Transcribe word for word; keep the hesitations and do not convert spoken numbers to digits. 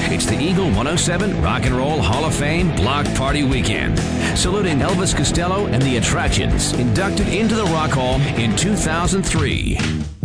It's the Eagle one oh seven Rock and Roll Hall of Fame Block Party Weekend. Saluting Elvis Costello and the Attractions, inducted into the Rock Hall in two thousand three.